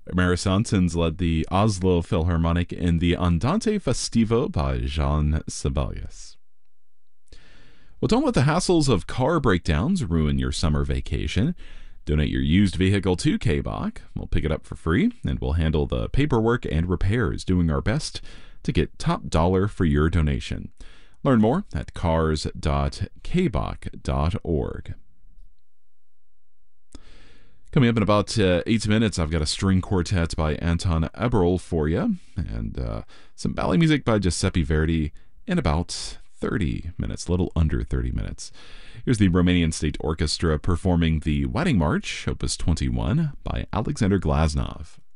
Mary Sansons led the Oslo Philharmonic in the Andante Festivo by Jean Sibelius. Well, don't let the hassles of car breakdowns ruin your summer vacation. Donate your used vehicle to KBach. We'll pick it up for free, and we'll handle the paperwork and repairs, doing our best to get top dollar for your donation. Learn more at cars.kbach.org. Coming up in about 8 minutes, I've got a string quartet by Anton Eberl for you, and some ballet music by Giuseppe Verdi in about 30 minutes, a little under 30 minutes. Here's the Romanian State Orchestra performing the Wedding March, Opus 21, by Alexander Glasnov.